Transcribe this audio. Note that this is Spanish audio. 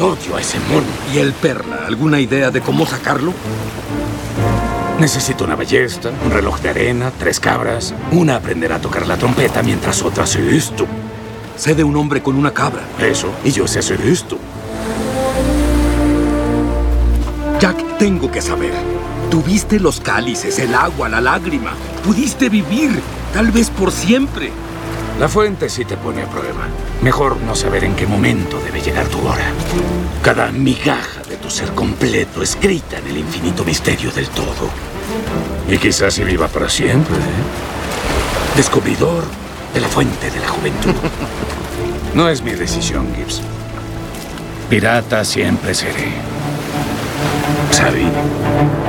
Odio a ese mono. ¿Y el Perla? ¿Alguna idea de cómo sacarlo? Necesito una ballesta, un reloj de arena, 3 cabras. Una aprenderá a tocar la trompeta mientras otra hace esto. Sé de un hombre con una cabra. Eso, y yo sé hacer esto. Jack, tengo que saber. Tuviste los cálices, el agua, la lágrima. Pudiste vivir, tal vez por siempre. La fuente sí te pone a prueba. Mejor no saber en qué momento debe llegar tu hora. Cada migaja de tu ser completo escrita en el infinito misterio del todo. Y quizás si viva para siempre, ¿eh? Descubridor de la fuente de la juventud. No es mi decisión, Gibbs. Pirata siempre seré. Sabine.